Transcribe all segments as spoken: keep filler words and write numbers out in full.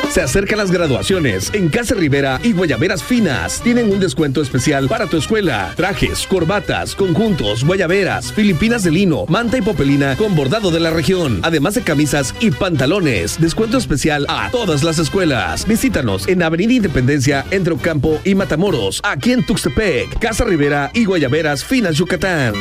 Se acercan las graduaciones. En Casa Rivera y Guayaberas Finas tienen un descuento especial para tu escuela. Trajes, corbatas, conjuntos, guayaberas, filipinas de lino, manta y popelina con bordado de la región. Además de camisas y pantalones. Descuento especial a todas las escuelas. Visítanos en Avenida Independencia, entre Ocampo y Matamoros, aquí en Tuxtepec. Casa Rivera y Guayaberas Finas, Yucatán.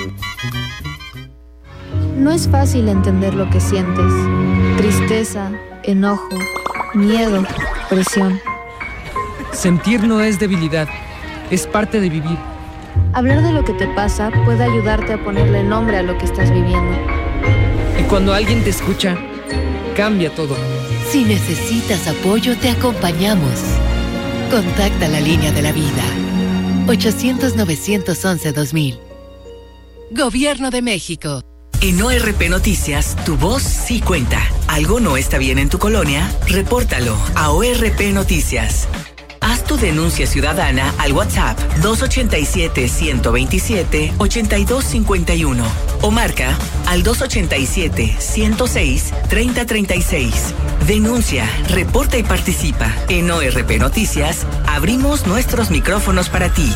No es fácil entender lo que sientes. Tristeza, enojo, miedo, presión. Sentir no es debilidad, es parte de vivir. Hablar de lo que te pasa puede ayudarte a ponerle nombre a lo que estás viviendo. Y cuando alguien te escucha, cambia todo. Si necesitas apoyo, te acompañamos. Contacta la línea de la vida. ochocientos, novecientos once, dos mil. Gobierno de México. En O R P Noticias, tu voz sí cuenta. ¿Algo no está bien en tu colonia? Repórtalo a O R P Noticias. Haz tu denuncia ciudadana al WhatsApp dos ochenta y siete, ciento veintisiete, ochenta y dos cincuenta y uno o marca al dos ochenta y siete, ciento seis, treinta treinta y seis. Denuncia, reporta y participa. En O R P Noticias, abrimos nuestros micrófonos para ti.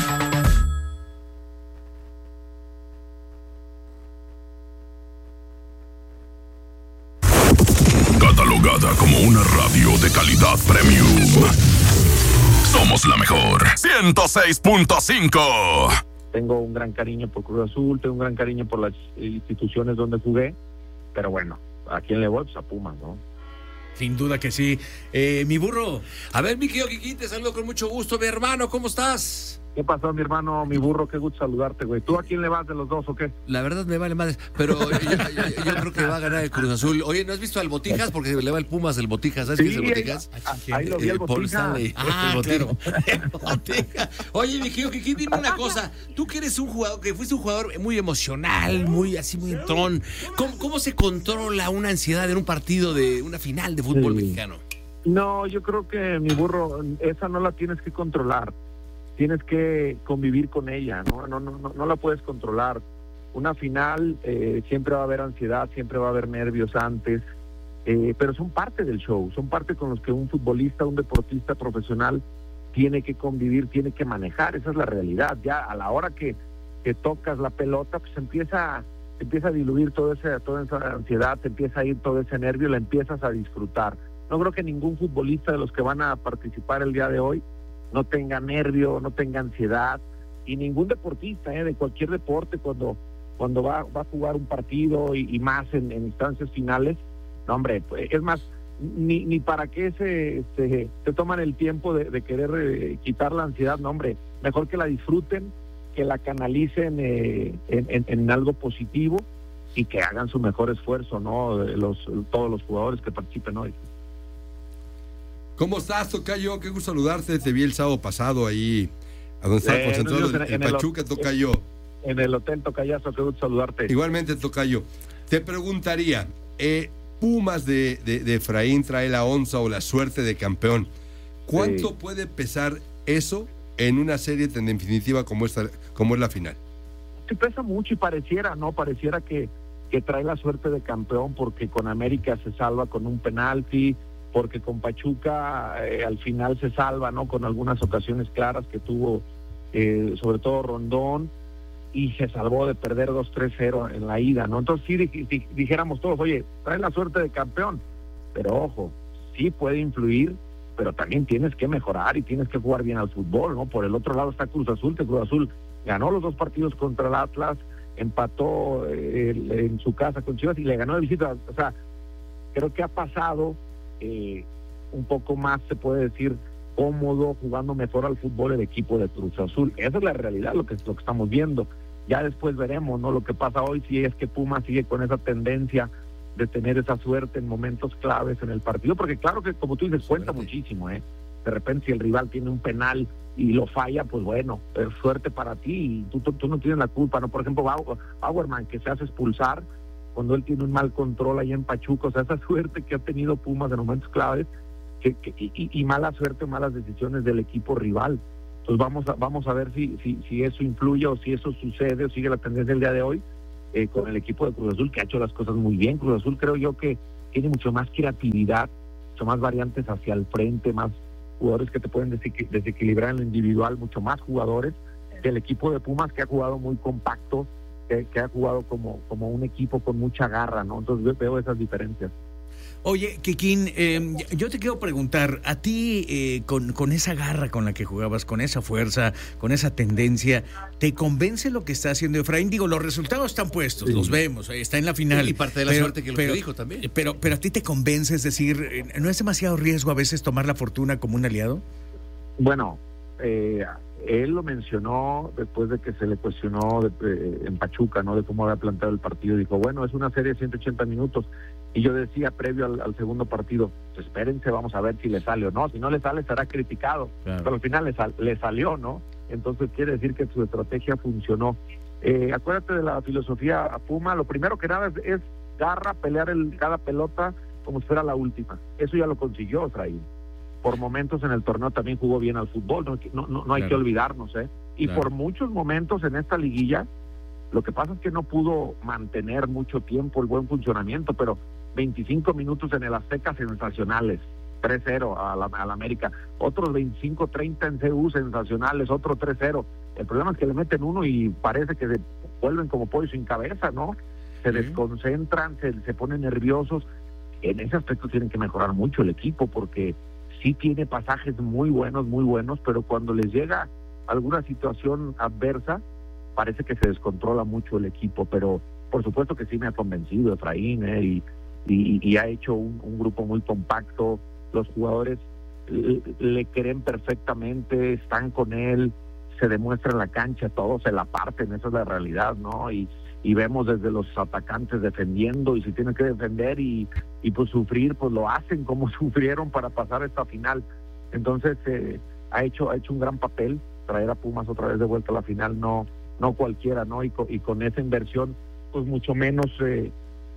Catalogada como una radio de calidad premium. Somos la mejor. ciento seis punto cinco. Tengo un gran cariño por Cruz Azul, tengo un gran cariño por las instituciones donde jugué, pero bueno, ¿a quién le voy? Pues a Pumas, ¿no? Sin duda que sí. Eh, mi burro. A ver, mi querido Kiki, te saludo con mucho gusto, mi hermano, ¿cómo estás? ¿Qué pasó, mi hermano, mi burro? Qué gusto saludarte, güey. ¿Tú a quién le vas de los dos o qué? La verdad me vale madre, pero yo, yo, yo creo que va a ganar el Cruz Azul. Oye, ¿no has visto al Botijas? Porque le va el Pumas el Botijas. ¿Sabes Sí, qué es el Botijas? Ahí, ahí lo vi, el Eh, Paul Botija. Stanley. Ah, el claro. El Botija. Oye, mi querido Kiki, dime una cosa. Tú que eres un jugador, que fuiste un jugador muy emocional, muy así, muy entrón. ¿Cómo, cómo se controla una ansiedad en un partido de una final de fútbol Sí. mexicano? No, yo creo que, mi burro, esa no la tienes que controlar. Tienes que convivir con ella, ¿no? No, no, no, no la puedes controlar. Una final eh, siempre va a haber ansiedad, siempre va a haber nervios antes, eh, pero son parte del show, son parte con los que un futbolista, un deportista profesional tiene que convivir, tiene que manejar. Esa es la realidad. Ya a la hora que, que tocas la pelota, pues empieza, empieza a diluir toda esa, toda esa ansiedad, te empieza a ir todo ese nervio, la empiezas a disfrutar. No creo que ningún futbolista de los que van a participar el día de hoy no tenga nervio, no tenga ansiedad, y ningún deportista eh, de cualquier deporte cuando cuando va, va a jugar un partido y, y más en, en instancias finales, no hombre, pues, es más, ni, ni para qué se, se, se toman el tiempo de, de querer eh, quitar la ansiedad, no hombre, mejor que la disfruten, que la canalicen eh, en, en, en algo positivo y que hagan su mejor esfuerzo, ¿no? Los, todos los jugadores que participen hoy. ¿Cómo estás, tocayo? Qué gusto saludarte. Te vi el sábado pasado ahí, a donde estaba Eh, concentrado en, en, en en el- Pachuca, tocayo. En el hotel Tocayazo, qué gusto saludarte. Igualmente, tocayo. Te preguntaría, eh, Pumas de, de, de Efraín trae la onza o la suerte de campeón. ¿Cuánto Sí. puede pesar eso en una serie tan definitiva como esta, como es la final? Sí pesa mucho y pareciera, ¿no? Pareciera que, que trae la suerte de campeón porque con América se salva con un penalti, porque con Pachuca eh, al final se salva, ¿no? Con algunas ocasiones claras que tuvo, eh, sobre todo Rondón, y se salvó de perder dos tres cero en la ida, ¿no? Entonces sí di- di- dijéramos todos, oye, trae la suerte de campeón, pero ojo, sí puede influir, pero también tienes que mejorar y tienes que jugar bien al fútbol, ¿no? Por el otro lado está Cruz Azul, que Cruz Azul ganó los dos partidos contra el Atlas, empató eh, el- en su casa con Chivas y le ganó de visita. O sea, creo que ha pasado eh, un poco más, se puede decir, cómodo, jugando mejor al fútbol el equipo de Cruz Azul. Esa es la realidad, lo que, lo que estamos viendo. Ya después veremos, ¿no? Lo que pasa hoy, si es que Puma sigue con esa tendencia de tener esa suerte en momentos claves en el partido, porque claro que, como tú dices, cuenta muchísimo, ¿eh? De repente, si el rival tiene un penal y lo falla, pues bueno, es suerte para ti y tú, tú, tú no tienes la culpa, ¿no? Por ejemplo, Bau- Bauerman, que se hace expulsar cuando él tiene un mal control ahí en Pachuca, o sea, esa suerte que ha tenido Pumas en momentos claves, que, que, y, y mala suerte o malas decisiones del equipo rival. Entonces vamos a, vamos a ver si, si, si eso influye o si eso sucede o sigue la tendencia del día de hoy eh, con el equipo de Cruz Azul, que ha hecho las cosas muy bien. Cruz Azul creo yo que tiene mucho más creatividad mucho más variantes hacia el frente, más jugadores que te pueden desequ- desequilibrar en lo individual, mucho más jugadores que el equipo de Pumas, que ha jugado muy compacto, que, que ha jugado como, como un equipo con mucha garra, ¿no? Entonces veo esas diferencias. Oye, Kikín, eh, yo te quiero preguntar, a ti eh, con, con esa garra con la que jugabas, con esa fuerza, con esa tendencia, ¿te convence lo que está haciendo Efraín? Digo, los resultados están puestos, sí. Los vemos, está en la final. Y parte de la pero, suerte que lo pero, que dijo también. Pero, pero a ti te convence, es decir, ¿no es demasiado riesgo a veces tomar la fortuna como un aliado? Bueno, eh, él lo mencionó después de que se le cuestionó de, eh, en Pachuca, ¿no? De cómo había planteado el partido. Dijo, bueno, es una serie de ciento ochenta minutos. Y yo decía, previo al, al segundo partido, pues espérense, vamos a ver si le sale o no. Si no le sale, será criticado. Claro. Pero al final le, sal, le salió, ¿no? Entonces quiere decir que su estrategia funcionó. Eh, acuérdate de la filosofía a Puma. Lo primero que nada es, es garra, pelear el, cada pelota como si fuera la última. Eso ya lo consiguió Efraín. Por momentos en el torneo también jugó bien al fútbol, no, no, no, no hay claro. que olvidarnos, ¿eh? Y claro. por muchos momentos en esta liguilla, lo que pasa es que no pudo mantener mucho tiempo el buen funcionamiento, pero veinticinco minutos en el Azteca sensacionales, tres cero a la, a la América, otros veinticinco treinta en C U sensacionales, otro tres cero. El problema es que le meten uno y parece que se vuelven como pollo sin cabeza, ¿no? Se uh-huh. desconcentran, se, se ponen nerviosos. En ese aspecto tienen que mejorar mucho el equipo, porque sí tiene pasajes muy buenos, muy buenos, pero cuando les llega alguna situación adversa, parece que se descontrola mucho el equipo. Pero por supuesto que sí me ha convencido Efraín, ¿eh? y, y, y ha hecho un, un grupo muy compacto. Los jugadores le, le creen perfectamente, están con él, se demuestra en la cancha, todos se la parten, esa es la realidad, ¿no? Y, y vemos desde los atacantes defendiendo, y si tienen que defender y, y pues sufrir, pues lo hacen como sufrieron para pasar esta final. Entonces eh, ha hecho ha hecho un gran papel. Traer a Pumas otra vez de vuelta a la final, no no cualquiera, ¿no? Y con, y con esa inversión, pues mucho menos eh,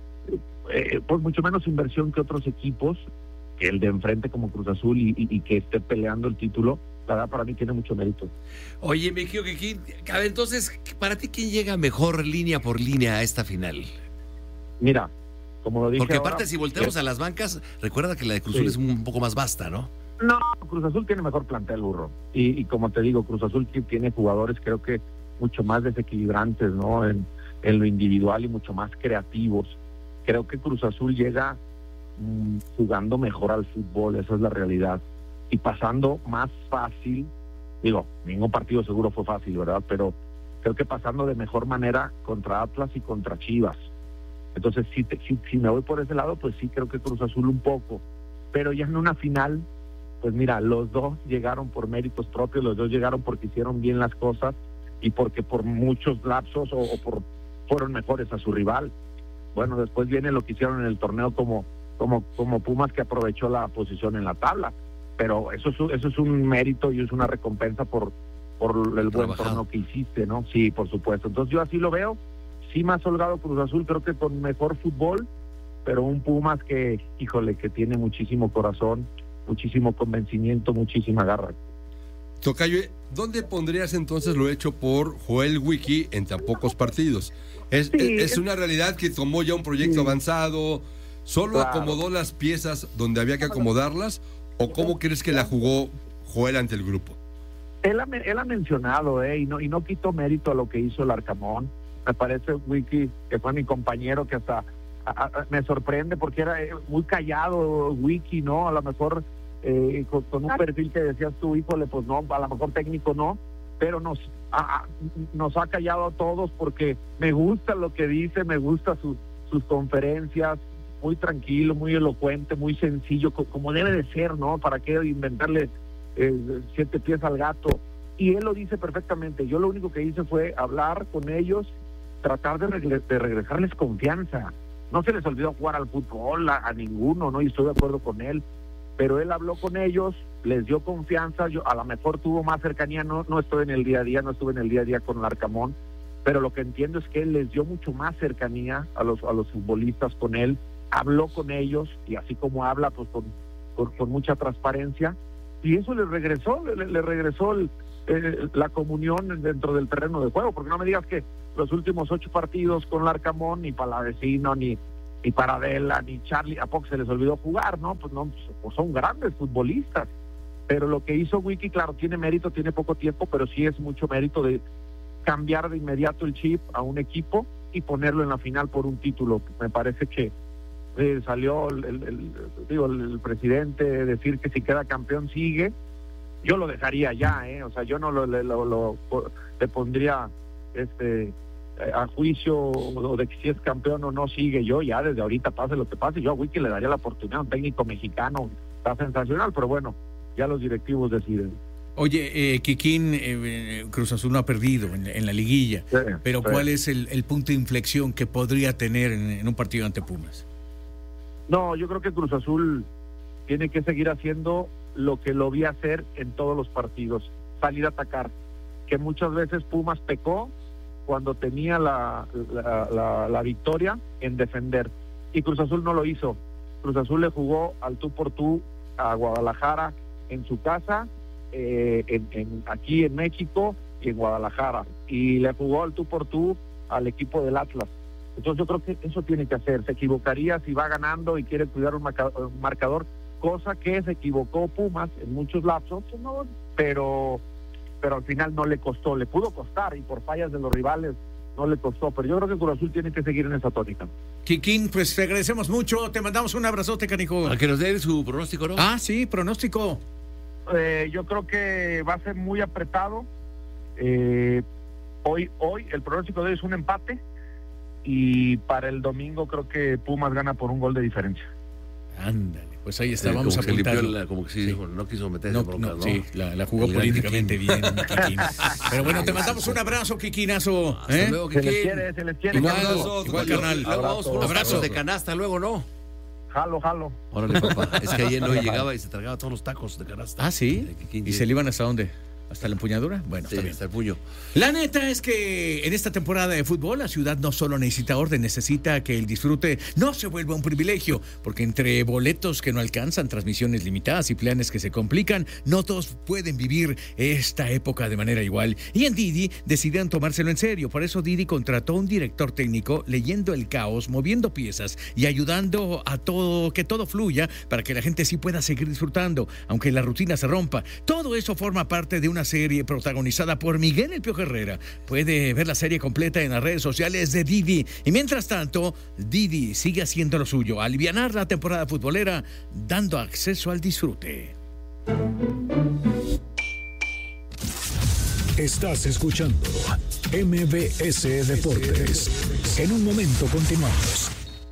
eh, pues mucho menos inversión que otros equipos, que el de enfrente como Cruz Azul, y, y, y que esté peleando el título. La verdad, para mí tiene mucho mérito. Oye, me quiero que a ver, entonces, para ti, ¿quién llega mejor línea por línea a esta final? Mira, como lo dije. Porque aparte, ahora, si volteamos es... a las bancas, recuerda que la de Cruz Azul sí. es un poco más vasta, ¿no? No, Cruz Azul tiene mejor plantel, burro. Y, y como te digo, Cruz Azul tiene jugadores, creo que mucho más desequilibrantes, ¿no? En, en lo individual y mucho más creativos. Creo que Cruz Azul llega mmm, jugando mejor al fútbol, esa es la realidad. Y pasando más fácil, digo, ningún partido seguro fue fácil, ¿verdad? Pero creo que pasando de mejor manera contra Atlas y contra Chivas. Entonces, si, te, si, si me voy por ese lado, pues sí creo que Cruz Azul un poco. Pero ya en una final, pues mira, los dos llegaron por méritos propios, los dos llegaron porque hicieron bien las cosas y porque por muchos lapsos o, o por fueron mejores a su rival. Bueno, después viene lo que hicieron en el torneo como, como, como Pumas, que aprovechó la posición en la tabla. Pero eso es, eso es un mérito y es una recompensa por, por el buen Trabajado. torneo que hiciste, ¿no? Sí, por supuesto. Entonces yo así lo veo. Sí, más holgado Cruz Azul, creo que con mejor fútbol, pero un Pumas que, híjole, que tiene muchísimo corazón, muchísimo convencimiento, muchísima garra. Tocayo, ¿dónde pondrías entonces lo hecho por Joel Wiki en tan pocos partidos? ¿Es, sí, es, es una realidad que tomó ya un proyecto sí. avanzado, solo claro. acomodó las piezas donde había que acomodarlas? ¿O cómo crees que la jugó Joel ante el grupo? Él ha, él ha mencionado, eh, y no y no quitó mérito a lo que hizo el Arcamón. Me parece, Wiki, que fue mi compañero, que hasta a, a, me sorprende porque era muy callado Wiki, ¿no? A lo mejor eh, con, con un perfil que decías tú, híjole, pues no, a lo mejor técnico no, pero nos, a, nos ha callado a todos porque me gusta lo que dice, me gusta su, sus conferencias. Muy tranquilo, muy elocuente, muy sencillo, como debe de ser, ¿no? ¿Para qué inventarle eh, siete pies al gato? Y él lo dice perfectamente. Yo lo único que hice fue hablar con ellos, tratar de, regre- de regresarles confianza. No se les olvidó jugar al fútbol a, a ninguno, ¿no? Y estoy de acuerdo con él. Pero él habló con ellos, les dio confianza. Yo a lo mejor tuvo más cercanía, no, no estoy en el día a día, no estuve en el día a día con el Arcamón, pero lo que entiendo es que él les dio mucho más cercanía a los, a los futbolistas con él. Habló con ellos, y así como habla, pues con, con, con mucha transparencia, y eso le regresó, le, le regresó el, eh, la comunión dentro del terreno de juego, porque no me digas que los últimos ocho partidos con el Arcamón, ni Palavecino, ni, ni Paradela, ni Charlie, ¿a poco se les olvidó jugar? No, pues no, pues son grandes futbolistas. Pero lo que hizo Wiki, claro, tiene mérito, tiene poco tiempo, pero sí es mucho mérito de cambiar de inmediato el chip a un equipo y ponerlo en la final por un título. Me parece que eh, salió el, el, el, digo, el presidente decir que si queda campeón sigue. Yo lo dejaría ya, ¿eh? O sea, yo no lo, lo, lo, lo le pondría este a juicio o de que si es campeón o no sigue. Yo ya desde ahorita, pase lo que pase, yo a Wiki le daría la oportunidad, un técnico mexicano, está sensacional, pero bueno, ya los directivos deciden. Oye, eh, Kikín, eh, Cruz Azul no ha perdido en, en la liguilla, sí, pero sí. ¿Cuál es el, el punto de inflexión que podría tener en, en un partido ante Pumas? No, yo creo que Cruz Azul tiene que seguir haciendo lo que lo vi hacer en todos los partidos, salir a atacar, que muchas veces Pumas pecó cuando tenía la, la, la, la victoria en defender, y Cruz Azul no lo hizo. Cruz Azul le jugó al tú por tú a Guadalajara en su casa, eh, en, en, aquí en México y en Guadalajara, y le jugó al tú por tú al equipo del Atlas. Entonces yo creo que eso tiene que hacer. Se equivocaría si va ganando y quiere cuidar un, marca, un marcador, cosa que se equivocó Pumas en muchos lapsos, ¿no? pero pero al final no le costó, le pudo costar, y por fallas de los rivales no le costó, pero yo creo que Cruz Azul tiene que seguir en esa tónica. Kikín, pues te agradecemos mucho, te mandamos un abrazote, canijo. A que nos dé su pronóstico, ¿no? Ah, sí, pronóstico. Eh, yo creo que va a ser muy apretado. Eh, hoy, hoy, el pronóstico de hoy es un empate, y para el domingo creo que Pumas gana por un gol de diferencia. Ándale, pues ahí está, eh, vamos a apuntarlo. La, como que sí, sí. Dijo, no quiso meterse no, bronca, no, ¿no? Sí, la, la jugó el políticamente bien, Kikín. Pero bueno, te mandamos un abrazo, Kikinazo. Hasta ¿eh? luego, se Kikín. les quiere, se les quiere. Igual, abrazo, igual, carnal. Luego vamos por unos abrazo tacos de canasta, luego, ¿no? Jalo, jalo. Órale, papá. Es que ayer no llegaba y se tragaba todos los tacos de canasta. Ah, ¿sí? Kikín, ¿Y sí. se le iban hasta dónde? ¿Hasta la empuñadura? Bueno, sí, está bien. hasta el puño. La neta es que en esta temporada de fútbol la ciudad no solo necesita orden, necesita que el disfrute no se vuelva un privilegio, porque entre boletos que no alcanzan, transmisiones limitadas y planes que se complican, no todos pueden vivir esta época de manera igual. Y en Didi decidieron tomárselo en serio, por eso Didi contrató un director técnico leyendo el caos, moviendo piezas y ayudando a todo, que todo fluya para que la gente sí pueda seguir disfrutando, aunque la rutina se rompa. Todo eso forma parte de una serie protagonizada por Miguel El Piojo Herrera. Puede ver la serie completa en las redes sociales de Didi. Y mientras tanto, Didi sigue haciendo lo suyo, alivianar la temporada futbolera, dando acceso al disfrute. Estás escuchando M B S Deportes. En un momento continuamos.